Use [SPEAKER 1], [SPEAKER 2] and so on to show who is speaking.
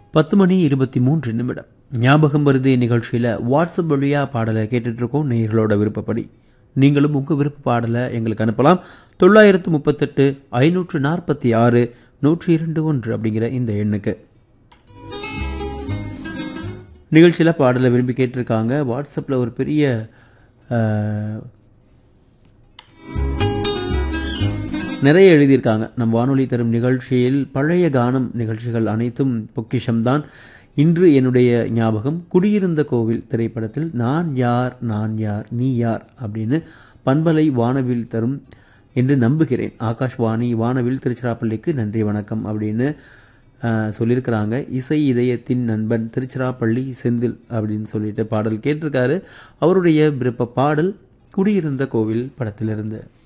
[SPEAKER 1] 10:23 ஞாபகம் வருது நிகழ்ச்சியில் வாட்ஸ்அப் வழியாக பாடலை கேட்டுட்ருக்கோம். நேயர்களோட விருப்பப்படி நீங்களும் உங்கள் விருப்ப பாடலை எங்களுக்கு அனுப்பலாம். 938 546 102 அப்படிங்கிற இந்த எண்ணுக்கு. நிகழ்ச்சியில் பாடலை விரும்பி கேட்டிருக்காங்க. வாட்ஸ்அப்பில் ஒரு பெரிய நிறைய எழுதியிருக்காங்க. நம் வானொலி தரும் நிகழ்ச்சியில் பழைய கானம் நிகழ்ச்சிகள் அனைத்தும் பொக்கிஷம்தான். இன்று என்னுடைய ஞாபகம் குடியிருந்த கோவில் திரைப்படத்தில் நான் யார் நான் யார் நீ யார் அப்படின்னு பண்பலை வானவில் தரும் என்று நம்புகிறேன். ஆகாஷ்வாணி வானவில் திருச்சிராப்பள்ளிக்கு நன்றி வணக்கம் அப்படின்னு சொல்லியிருக்கிறாங்க. இசை இதயத்தின் நண்பன் திருச்சிராப்பள்ளி செந்தில் அப்படின்னு சொல்லிட்டு பாடல் கேட்டிருக்காரு. அவருடைய விருப்ப பாடல் குடியிருந்த கோவில் படத்திலிருந்து.